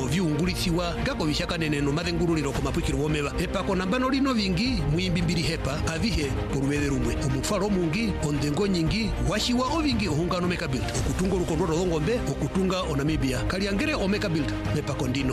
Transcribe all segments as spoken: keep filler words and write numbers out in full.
viungulithiwa ngako vishakaneneno mathenguruliro komapwikiro womeva epako nambano lino vingi muimbimbiri hepa avihe kuruveve rumwe omufaro mungi ondhengo nyingi washiwa ovingi ohungano Omeka Build okutunga olukondo lwongombe okutunga onamibia kaliangere Omeka Build mepako ndino.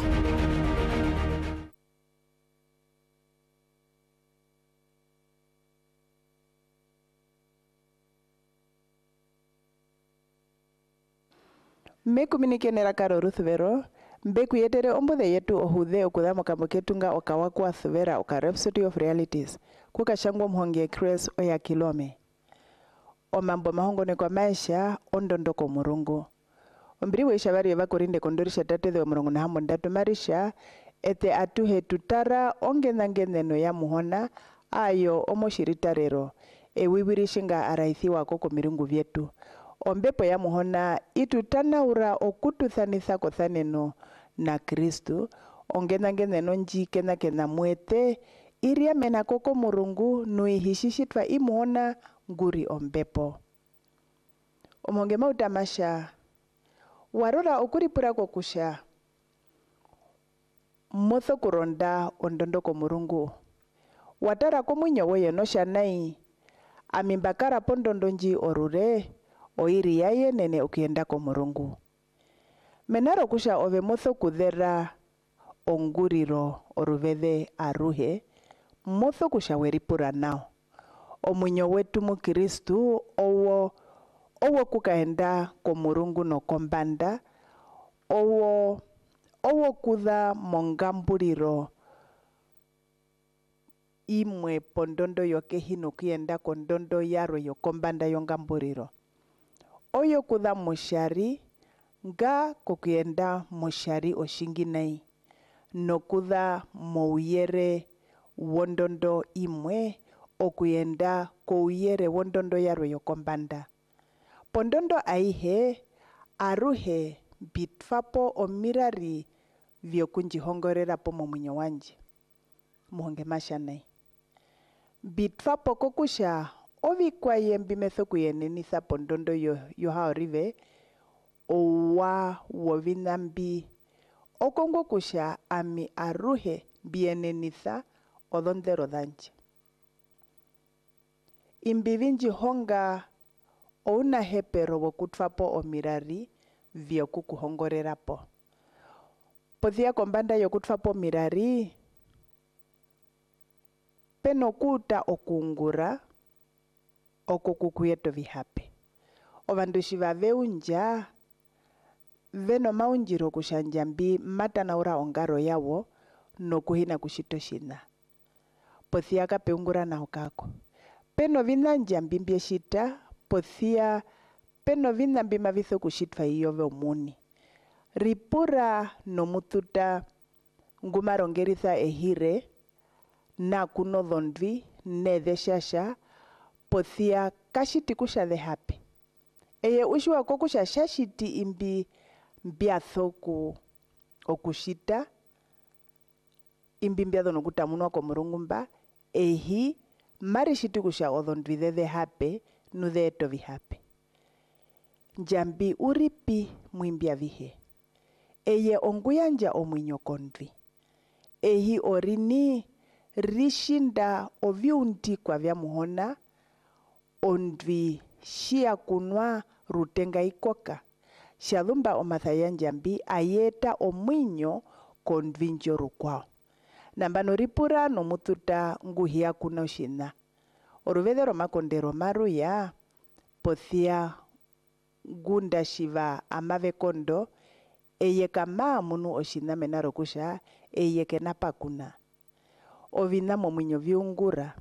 Mekuminikene karo ruthvero mbeku yetere ombodhe yetu ohudhe okudha mokambo ketunga okawakwa thvera oka Rhapsody of Realities kukashangwa mhonge Chris oya kilome omambo mahongone kwa maisha ondondoko murungu ombiri weisha vari vakorinde kondorisha tatedhe omurongo na hambo ndatu marisha ete atuhe tutara ongenangeneno ya muhona ayo omoshiritarero ewiwirishinga araithiwa koko mirungu vyetu ombepo ya muhona itutanaura okututhanitha kothaneno na Kristu ongenangeneno nji kena kena mwete iria mena koko murungu nuihishishitwa imuhona nguri ombepo omonge mautamasha warora okuripura kokusha motho kuronda ondondoko murungu watara komwinyo woye nosha nai amimbakara pondondo nji orure oiri yaye nene ukienda ko murungu menaro kusha ove motho kudhera onguriro oruvedhe aruhe motho kusha weripura nao omwinyo wetu mu Kristu owo owo kukaenda ko murungu no kombanda owo owo kudha mongamburiro imwe pondondo yokehi nokienda kondondo yaro yokombanda yongamburiro oyo kudha moshari nga kokienda moshari oshinginai nokudha mouyere wondondo imwe okuyenda kouyere wondondo yaro yokombanda pondondo aihe aruhe bitfapo omirari vyokunjihongorera po momwinyo wanje muhonge mashanai bitfapo kokusha ovikwaye mbimetho kuyenenitha pondondo yo yohaorive owa wovinambi okongo kusha ami aruhe bienenitha odhondero dhanje imbivinji honga ouna hepero wokutfapo omirari vyokukuhongorerapo pothia kombanda yokutfapo omirari peno kuta okungura oko kukuyeto vihape ovandu shiva veunja veno maunjiro kushanja mbi matanaura ongaro yawo nokuhina kushito shina pothia kapeungura naho kako peno vinanja mbimbye shita pothia peno vinambi mavitho kushitwa iyove omuni ripura nomututa ngumarongeritha ehire na kuno dhondvi nedheshasha pothia kashiti kusha dhehape eye ushiwa kokusha shashiti imbi mbiathoku okushita imbi mbiatho nokutamunwa komurungumba ehi marishiti kusha odhondvi dhehape nudheeto vihape njambi uripi mwimbya vihe eye onguyanja omwinyo kondvi ehi orini rishinda oviundikwa vya muhona ondvi shia kunwa rutenga ikoka shadhumba omathaya njambi ayeta omwinyo kondvi njoru kwao nambano ripura nomututa nguhia kuna oshina oruvedhero makondero maruya pothia gunda shiva amave kondo eye kama munu oshina menaro kusha eye kena pakuna ovina momwinyo viungura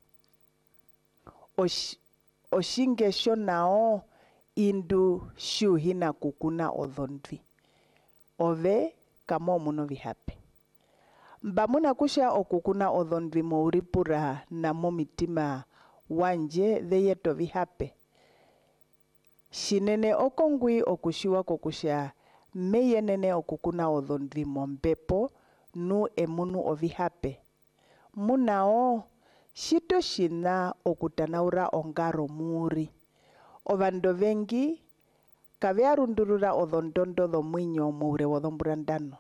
Osh, oshinge shonao indu shuhina kukuna odhondvi ove kamo muno vihape mbamuna kusha okukuna odhondvi mouripura na momitima wanje dheyeto vihape shinene okongwi okushiwa kokusha meyenene okukuna odhondvi mombepo nu emunu ovihape munao shito shina okutanaura ongaro muri ovando vengi kavearundurura odhondondo dhomwinyo moure wodhombura ndano